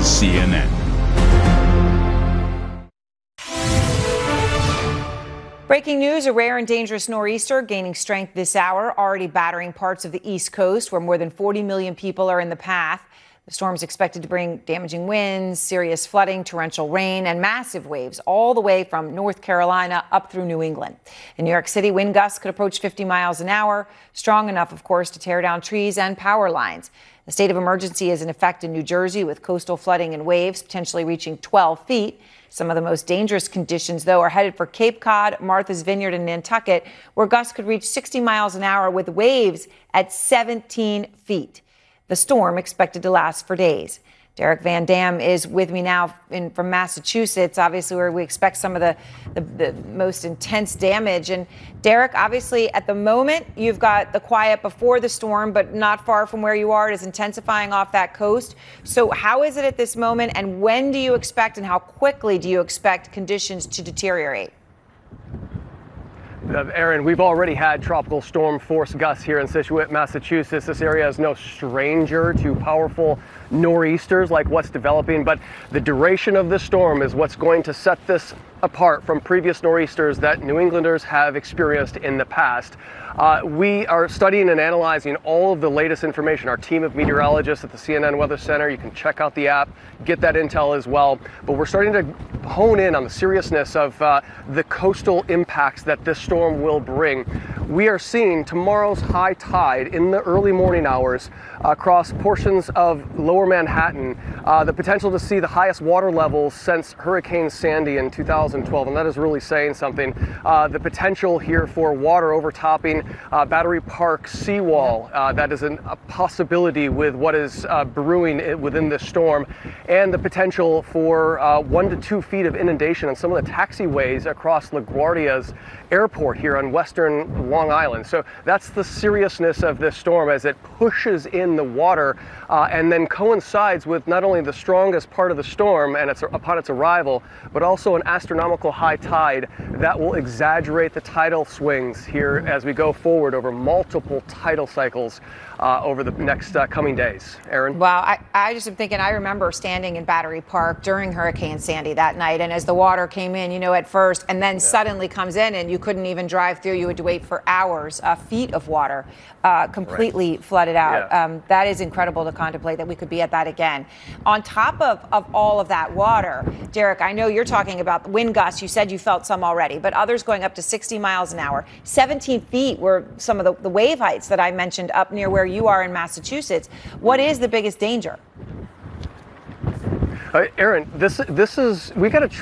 is CNN. Breaking news, a rare and dangerous nor'easter gaining strength this hour, already battering parts of the East Coast where more than 40 million people are in the path. The storm is expected to bring damaging winds, serious flooding, torrential rain, and massive waves all the way from North Carolina up through New England. In New York City, wind gusts could approach 50 miles an hour, strong enough, of course, to tear down trees and power lines. The state of emergency is in effect in New Jersey with coastal flooding and waves potentially reaching 12 feet. Some of the most dangerous conditions, though, are headed for Cape Cod, Martha's Vineyard, and Nantucket, where gusts could reach 60 miles an hour with waves at 17 feet. The storm expected to last for days. Derek Van Dam is with me now from Massachusetts, obviously where we expect some of the most intense damage. And Derek, obviously at the moment, you've got the quiet before the storm, but not far from where you are. It is intensifying off that coast. So how is it at this moment, and when do you expect and how quickly do you expect conditions to deteriorate? Erin, we've already had tropical storm force gusts here in Scituate, Massachusetts. This area is no stranger to powerful nor'easters like what's developing, but the duration of this storm is what's going to set this apart from previous nor'easters that New Englanders have experienced in the past. We are studying and analyzing all of the latest information. Our team of meteorologists at the CNN Weather Center, you can check out the app, get that intel as well. But we're starting to hone in on the seriousness of the coastal impacts that this storm will bring. We are seeing tomorrow's high tide in the early morning hours across portions of lower Manhattan, the potential to see the highest water levels since Hurricane Sandy in 2012, and that is really saying something. The potential here for water overtopping Battery Park seawall, that is a possibility with what is brewing within this storm, and the potential for 1 to 2 feet of inundation on some of the taxiways across LaGuardia's airport here on western Long Island. So that's the seriousness of this storm as it pushes in the water and then coincides with not only the strongest part of the storm and upon its arrival, but also an astronomical high tide that will exaggerate the tidal swings here as we go forward over multiple tidal cycles over the next coming days. Erin? Wow, I just am thinking, I remember standing in Battery Park during Hurricane Sandy that night, and as the water came in, at first, and then suddenly comes in, and you couldn't even drive through. You had to wait for hours. Feet of water completely flooded out. Yeah. That is incredible to contemplate that we could be at that again. On top of all of that water, Derek, I know you're talking about wind gusts. You said you felt some already, but others going up to 60 miles an hour. 17 feet were some of the wave heights that I mentioned up near where you are in Massachusetts. What is the biggest danger? Erin, we got to